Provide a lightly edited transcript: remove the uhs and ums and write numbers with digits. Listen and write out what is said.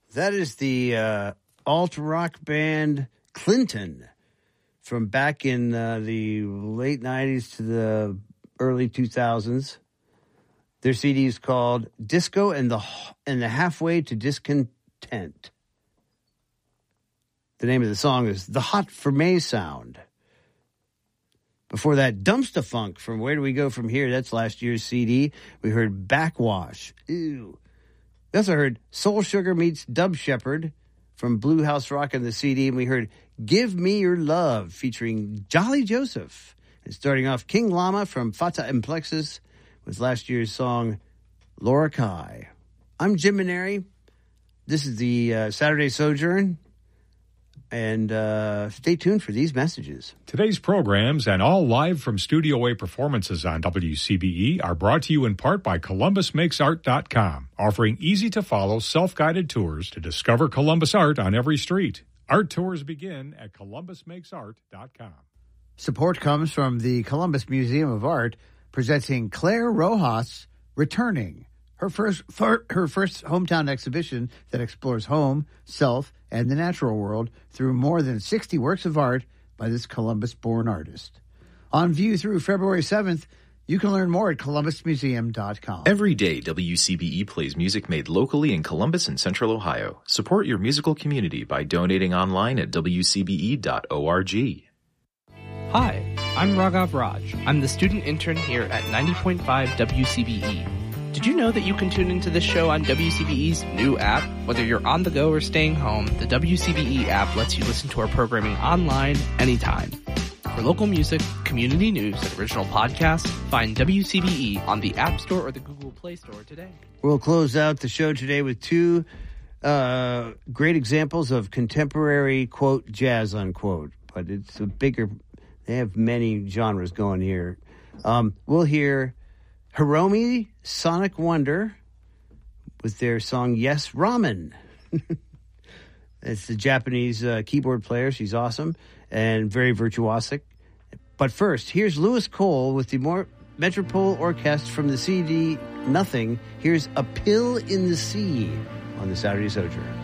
That is the alt-rock band Clinton from back in the late 90s to the early 2000s. Their CD is called Disco and the Halfway to Discontent. The name of the song is The Hot for May Sound. Before that, Dumpster Funk from Where Do We Go From Here? That's last year's CD. We heard Backwash. Ew. We also heard Soul Sugar meets Dub Shepherd from Blue House Rock on the CD. And we heard Give Me Your Love featuring Jolly Joseph. And starting off, King Llama from Fata and Plexus with last year's song Laura Kai. I'm Jim Maneri. This is the Saturday Sojourn. And stay tuned for these messages. Today's programs and all live from Studio A performances on WCBE are brought to you in part by ColumbusMakesArt.com, offering easy-to-follow, self-guided tours to discover Columbus art on every street. Art tours begin at ColumbusMakesArt.com. Support comes from the Columbus Museum of Art, presenting Claire Rojas Returning, her first hometown exhibition that explores home, self, and the natural world through more than 60 works of art by this Columbus-born artist. On view through February 7th, you can learn more at columbusmuseum.com. Every day, WCBE plays music made locally in Columbus and Central Ohio. Support your musical community by donating online at wcbe.org. Hi, I'm Raghav Raj. I'm the student intern here at 90.5 WCBE. Did you know that you can tune into this show on WCBE's new app? Whether you're on the go or staying home, the WCBE app lets you listen to our programming online anytime. For local music, community news, and original podcasts, find WCBE on the App Store or the Google Play Store today. We'll close out the show today with two great examples of contemporary, quote, jazz, unquote. But it's a bigger, they have many genres going here. We'll hear Hiromi Sonic Wonder with their song Yes Ramen. It's the Japanese keyboard player. She's awesome and very virtuosic. But first, here's Lewis Cole with the Metropole Orchestra from the CD Nothing. Here's A Pill in the Sea on the Saturday Sojourn.